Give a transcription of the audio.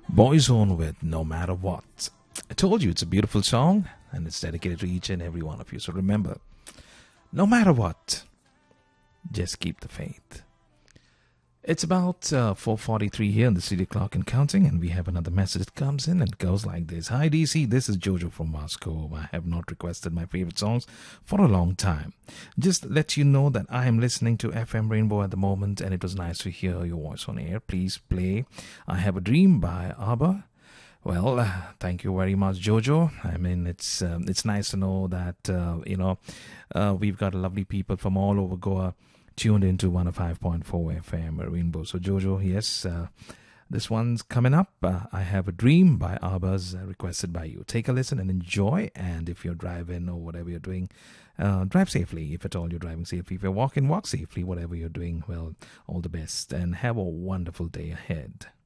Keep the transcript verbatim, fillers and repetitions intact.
Boyzone with No Matter What. I told you it's a beautiful song and it's dedicated to each and every one of you. So remember, no matter what, just keep the faith. It's about uh, four forty-three here in the city clock and counting, and we have another message that comes in and goes like this. Hi D C, this is Jojo from Moscow. I have not requested my favorite songs for a long time. Just let you know that I am listening to F M Rainbow at the moment, and it was nice to hear your voice on air. Please play I Have a Dream by ABBA. Well, uh, thank you very much, Jojo. I mean, it's um, it's nice to know that, uh, you know, uh, we've got lovely people from all over Goa tuned into one oh five point four F M Rainbow. So, Jojo, yes, uh, this one's coming up. Uh, I Have a Dream by ABBA's, uh, requested by you. Take a listen and enjoy. And if you're driving or whatever you're doing, uh, drive safely. If at all you're driving safely. If you're walking, walk safely. Whatever you're doing, well, all the best. And have a wonderful day ahead.